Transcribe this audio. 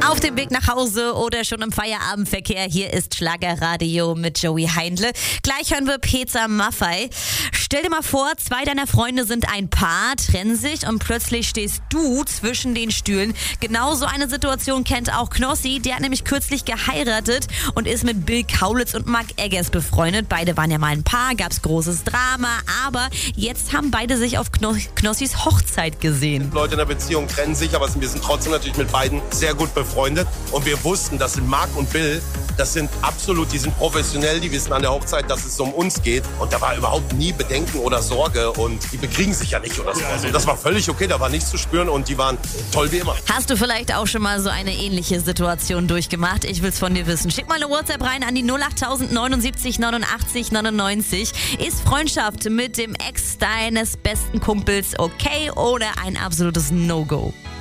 Auf dem Weg nach Hause oder schon im Feierabendverkehr, hier ist Schlagerradio mit Joey Heindle. Gleich hören wir Peter Maffay. Stell dir mal vor, 2 deiner Freunde sind ein Paar, trennen sich und plötzlich stehst du zwischen den Stühlen. Genau so eine Situation kennt auch Knossi. Der hat nämlich kürzlich geheiratet und ist mit Bill Kaulitz und Mark Eggers befreundet. Beide waren ja mal ein Paar, gab's großes Drama, aber jetzt haben beide sich auf Knossis Hochzeit gesehen. Leute in der Beziehung trennen sich, aber wir sind trotzdem natürlich mit beiden sehr gut befreundet. Und wir wussten, das sind Mark und Bill, das sind absolut, die sind professionell, die wissen an der Hochzeit, dass es um uns geht. Und da war überhaupt nie Bedenken oder Sorge und die bekriegen sich ja nicht oder so. Also das war völlig okay, da war nichts zu spüren und die waren toll wie immer. Hast du vielleicht auch schon mal so eine ähnliche Situation durchgemacht? Ich will's von dir wissen. Schick mal eine WhatsApp rein an die 08000 79 89 99. Ist Freundschaft mit dem Ex deines besten Kumpels okay oder ein absolutes No-Go?